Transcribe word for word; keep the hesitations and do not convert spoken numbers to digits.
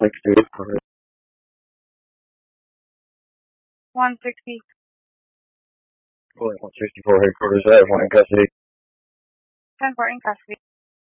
sixty. one sixty. one sixty-four headquarters, I have one in custody. ten four in custody.